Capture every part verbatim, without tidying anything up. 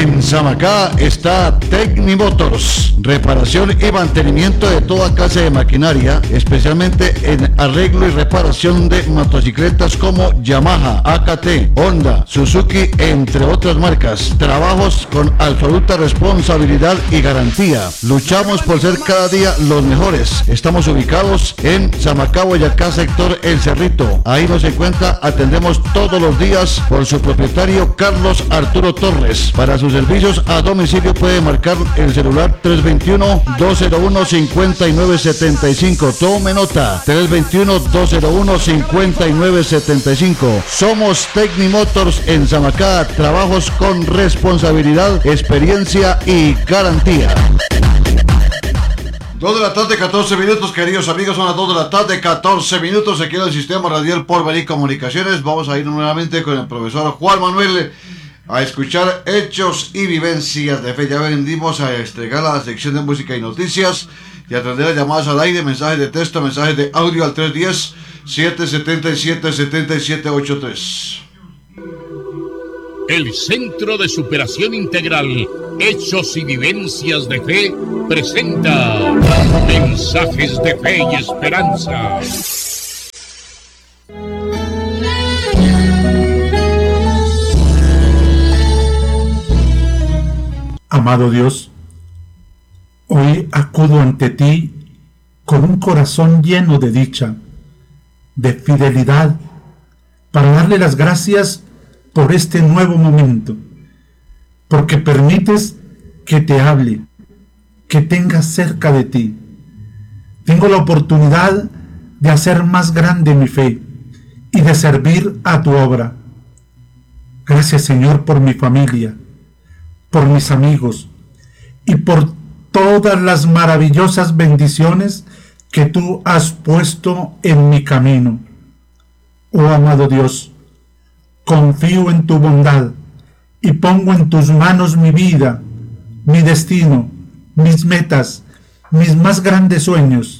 En Samacá está Tecnimotors, reparación y mantenimiento de toda clase de maquinaria, especialmente en arreglo y reparación de motocicletas como Yamaha, A K T, Honda, Suzuki, entre otras marcas. Trabajos con absoluta responsabilidad y garantía. Luchamos por ser cada día los mejores. Estamos ubicados en Samacá, Boyacá, sector El Cerrito. Ahí nos encuentra, atendemos todos los días por su propietario Carlos Arturo Torres. Para sus servicios a domicilio puede marcar el celular tres dos uno, dos cero uno, cinco nueve siete cinco. Tome nota, tres dos uno, dos cero uno, cinco nueve siete cinco. Somos Tecnimotors en Samacá, trabajos con responsabilidad, experiencia y garantía. dos de la tarde, catorce minutos, queridos amigos, son las dos de la tarde, catorce minutos, aquí en el Sistema Radial Porvenir Comunicaciones. Vamos a ir nuevamente con el profesor Juan Manuel a escuchar hechos y vivencias de fe. Ya vendimos a entregar la sección de música y noticias y atender llamadas al aire, mensajes de texto, mensajes de audio al tres uno cero, siete siete siete, siete siete ocho tres. El Centro de Superación Integral, Hechos y Vivencias de Fe, presenta Mensajes de Fe y Esperanza. Amado Dios, hoy acudo ante ti con un corazón lleno de dicha, de fidelidad, para darle las gracias por este nuevo momento, porque permites que te hable, que tenga cerca de ti. Tengo la oportunidad de hacer más grande mi fe y de servir a tu obra. Gracias, Señor, por mi familia, por mis amigos y por todas las maravillosas bendiciones que tú has puesto en mi camino. Oh amado Dios, confío en tu bondad y pongo en tus manos mi vida, mi destino, mis metas, mis más grandes sueños.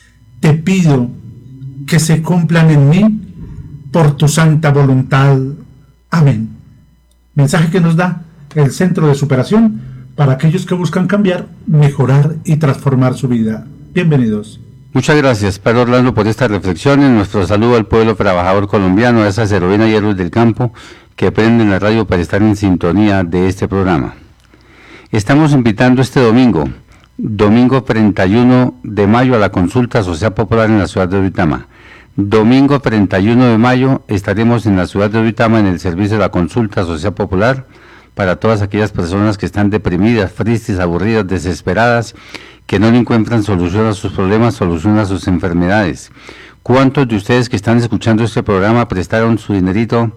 Te pido que se cumplan en mí por tu santa voluntad. Amén. Mensaje que nos da el Centro de Superación para aquellos que buscan cambiar, mejorar y transformar su vida. Bienvenidos. Muchas gracias, Padre Orlando, por esta reflexión. En nuestro saludo al pueblo trabajador colombiano, a esas heroínas y héroes del campo que prenden la radio para estar en sintonía de este programa. Estamos invitando este domingo, domingo treinta y uno de mayo, a la consulta social popular en la ciudad de Duitama. Domingo treinta y uno de mayo estaremos en la ciudad de Duitama en el servicio de la consulta social popular para todas aquellas personas que están deprimidas, tristes, aburridas, desesperadas, que no le encuentran solución a sus problemas, solución a sus enfermedades. ¿Cuántos de ustedes que están escuchando este programa prestaron su dinerito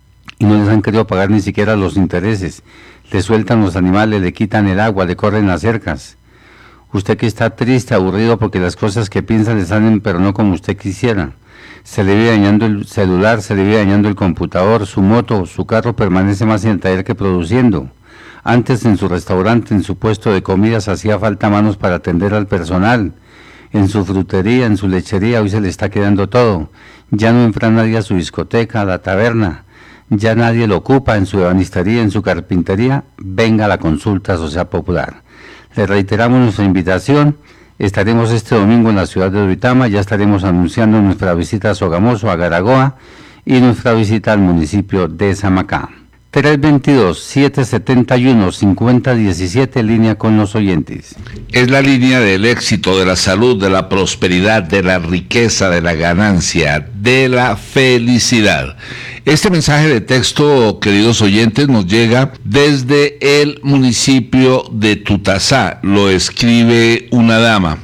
y no les han querido pagar ni siquiera los intereses? Le sueltan los animales, le quitan el agua, le corren las cercas. Usted que está triste, aburrido porque las cosas que piensa le salen pero no como usted quisiera. Se le vive dañando el celular, se le vive dañando el computador, su moto, su carro permanece más en el taller que produciendo. Antes en su restaurante, en su puesto de comidas, hacía falta manos para atender al personal. En su frutería, en su lechería, hoy se le está quedando todo. Ya no entra nadie a su discoteca, a la taberna. Ya nadie lo ocupa en su ebanistería, en su carpintería. Venga a la consulta social popular. Le reiteramos nuestra invitación. Estaremos este domingo en la ciudad de Duitama. Ya estaremos anunciando nuestra visita a Sogamoso, a Garagoa, y nuestra visita al municipio de Samacá. tres dos dos, siete siete uno, cinco cero uno siete, línea con los oyentes. Es la línea del éxito, de la salud, de la prosperidad, de la riqueza, de la ganancia, de la felicidad. Este mensaje de texto, queridos oyentes, nos llega desde el municipio de Tutazá. Lo escribe una dama.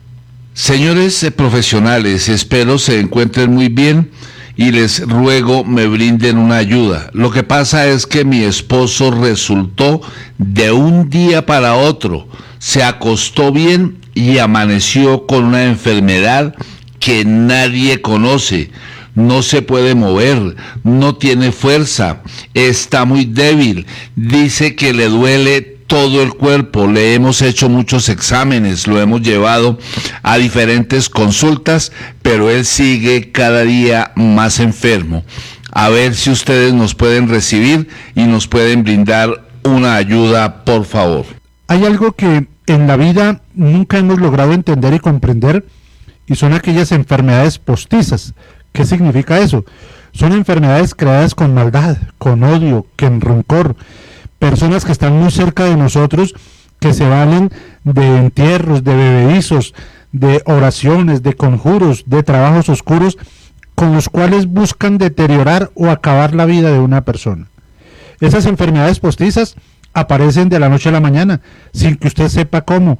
Señores profesionales, espero se encuentren muy bien y les ruego me brinden una ayuda. Lo que pasa es que mi esposo resultó de un día para otro, se acostó bien y amaneció con una enfermedad que nadie conoce. No se puede mover, no tiene fuerza, está muy débil, dice que le duele todo el cuerpo. Le hemos hecho muchos exámenes, lo hemos llevado a diferentes consultas, pero él sigue cada día más enfermo. A ver si ustedes nos pueden recibir y nos pueden brindar una ayuda, por favor. Hay algo que en la vida nunca hemos logrado entender y comprender, y son aquellas enfermedades postizas. ¿Qué significa eso? Son enfermedades creadas con maldad, con odio, con rencor. Personas que están muy cerca de nosotros, que se valen de entierros, de bebedizos, de oraciones, de conjuros, de trabajos oscuros, con los cuales buscan deteriorar o acabar la vida de una persona. Esas enfermedades postizas aparecen de la noche a la mañana, sin que usted sepa cómo.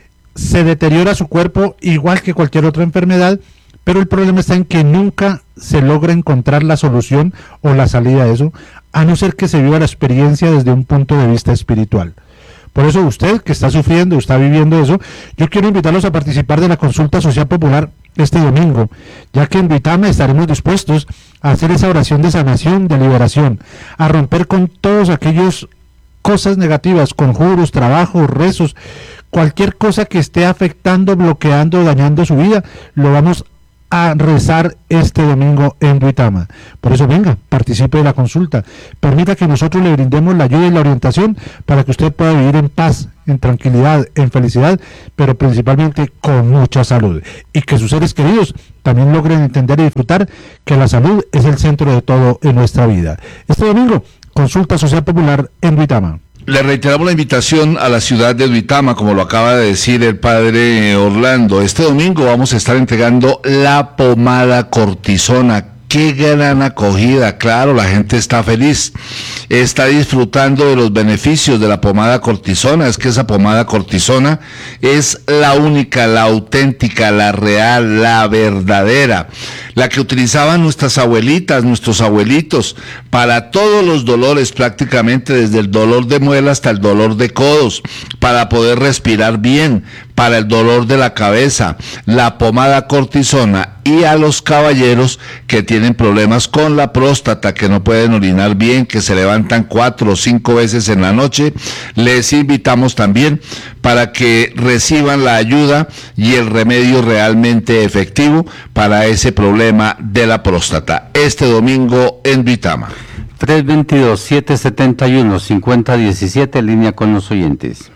Se deteriora su cuerpo igual que cualquier otra enfermedad, pero el problema está en que nunca se logra encontrar la solución o la salida de eso, a no ser que se viva la experiencia desde un punto de vista espiritual. Por eso usted que está sufriendo, está viviendo eso, yo quiero invitarlos a participar de la consulta social popular este domingo, ya que en Duitama estaremos dispuestos a hacer esa oración de sanación, de liberación, a romper con todos aquellos cosas negativas, conjuros, trabajos, rezos, cualquier cosa que esté afectando, bloqueando, dañando su vida, lo vamos a rezar este domingo en Duitama. Por eso venga, participe de la consulta, permita que nosotros le brindemos la ayuda y la orientación para que usted pueda vivir en paz, en tranquilidad, en felicidad, pero principalmente con mucha salud, y que sus seres queridos también logren entender y disfrutar que la salud es el centro de todo en nuestra vida. Este domingo, consulta social popular en Duitama. Le reiteramos la invitación a la ciudad de Duitama, como lo acaba de decir el padre Orlando. Este domingo vamos a estar entregando la pomada cortisona. ¡Qué gran acogida! Claro, la gente está feliz, está disfrutando de los beneficios de la pomada cortisona. Es que esa pomada cortisona es la única, la auténtica, la real, la verdadera, la que utilizaban nuestras abuelitas, nuestros abuelitos, para todos los dolores, prácticamente desde el dolor de muela hasta el dolor de codos, para poder respirar bien, para el dolor de la cabeza, la pomada cortisona. Y a los caballeros que tienen problemas con la próstata, que no pueden orinar bien, que se levantan cuatro o cinco veces en la noche, les invitamos también para que reciban la ayuda y el remedio realmente efectivo para ese problema de la próstata. Este domingo en Duitama. tres dos dos, siete siete uno, cinco cero uno siete, línea con los oyentes.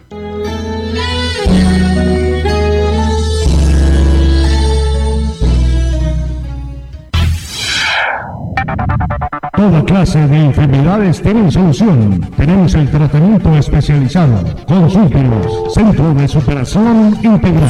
Toda clase de enfermedades tienen solución. Tenemos el tratamiento especializado. Consúltenos. Centro de Superación Integral.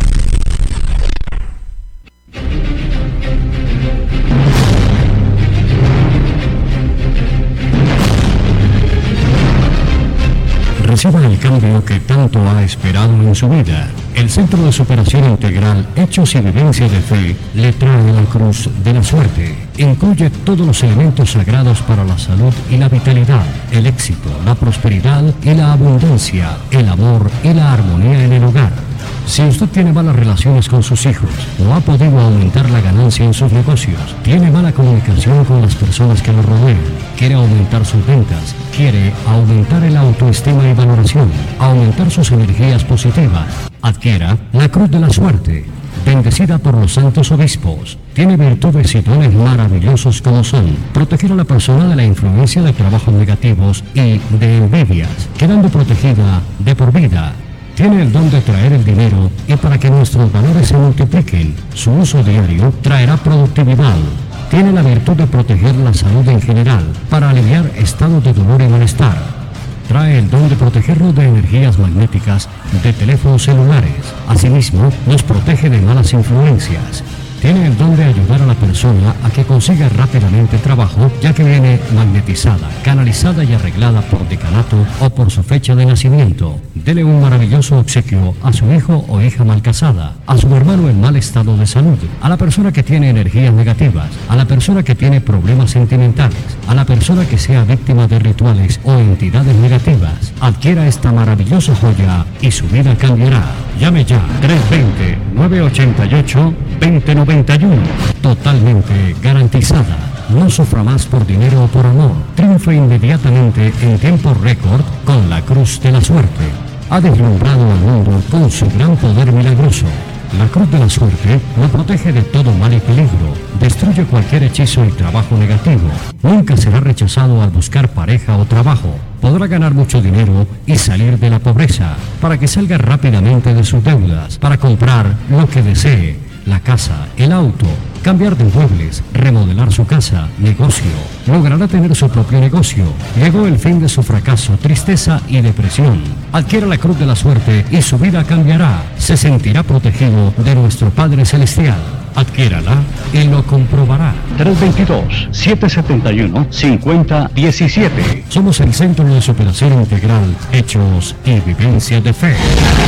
Reciba el cambio que tanto ha esperado en su vida. El Centro de Superación Integral Hechos y Vivencias de Fe le trae la cruz de la suerte. Incluye todos los elementos sagrados para la salud y la vitalidad, el éxito, la prosperidad y la abundancia, el amor y la armonía en el hogar. Si usted tiene malas relaciones con sus hijos, no ha podido aumentar la ganancia en sus negocios, tiene mala comunicación con las personas que lo rodean, quiere aumentar sus ventas, quiere aumentar el autoestima y valoración, aumentar sus energías positivas, adquiera la Cruz de la Suerte, bendecida por los santos obispos. Tiene virtudes y dones maravillosos como son proteger a la persona de la influencia de trabajos negativos y de envidias, quedando protegida de por vida. Tiene el don de traer el dinero y para que nuestros valores se multipliquen, su uso diario traerá productividad. Tiene la virtud de proteger la salud en general para aliviar estados de dolor y malestar. Trae el don de protegernos de energías magnéticas de teléfonos celulares. Asimismo, nos protege de malas influencias. Tiene el don de ayudar a la persona a que consiga rápidamente trabajo, ya que viene magnetizada, canalizada y arreglada por decanato o por su fecha de nacimiento. Dele un maravilloso obsequio a su hijo o hija mal casada, a su hermano en mal estado de salud, a la persona que tiene energías negativas, a la persona que tiene problemas sentimentales, a la persona que sea víctima de rituales o entidades negativas. Adquiera esta maravillosa joya y su vida cambiará. Llame ya, tres dos cero, nueve ocho ocho, dos cero nueve uno. Totalmente garantizada. No sufra más por dinero o por amor. Triunfe inmediatamente en tiempo récord con la Cruz de la Suerte. Ha deslumbrado al mundo con su gran poder milagroso. La cruz de la suerte lo protege de todo mal y peligro, destruye cualquier hechizo y trabajo negativo. Nunca será rechazado al buscar pareja o trabajo. Podrá ganar mucho dinero y salir de la pobreza, para que salga rápidamente de sus deudas, para comprar lo que desee, la casa, el auto, cambiar de muebles, remodelar su casa, negocio. Logrará tener su propio negocio. Llegó el fin de su fracaso, tristeza y depresión. Adquiera la cruz de la suerte y su vida cambiará. Se sentirá protegido de nuestro Padre Celestial. Adquiérala y lo comprobará. tres dos dos, siete siete uno, cinco cero uno siete. Somos el Centro de Superación Integral, Hechos y Vivencias de Fe.